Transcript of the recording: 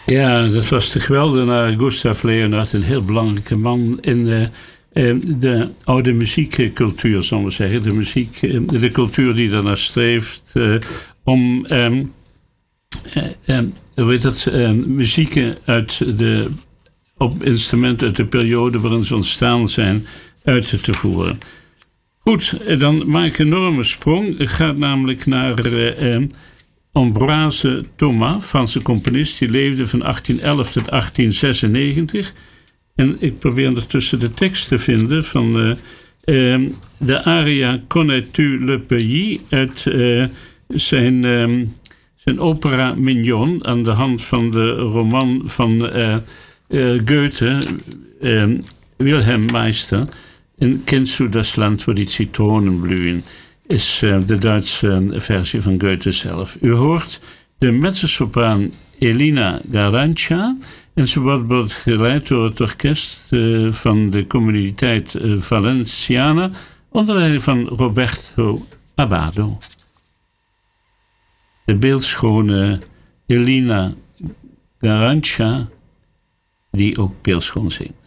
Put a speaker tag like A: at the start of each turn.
A: Ja, dat was de geweldenaar Gustav Leonhardt, een heel belangrijke man in de oude muziekcultuur, zullen we zeggen. De cultuur die daarnaar streeft om muzieken op instrumenten uit de periode waarin ze ontstaan zijn uit te voeren. Goed, dan maak ik een enorme sprong. Ik ga namelijk naar Ambroise Thomas, Franse componist. Die leefde van 1811 tot 1896. En ik probeer ondertussen de tekst te vinden van de aria Connais-tu le pays uit zijn opera Mignon, aan de hand van de roman van Goethe, Wilhelm Meister. En Kennst du das Land, wo die Zitronen blühen, is de Duitse versie van Goethe zelf. U hoort de mezzosopraan Elina Garanca en ze wordt begeleid door het orkest van de Comuniteit Valenciana onder leiding van Roberto Abbado. De beeldschone Elina Garanca, die ook beeldschoon zingt.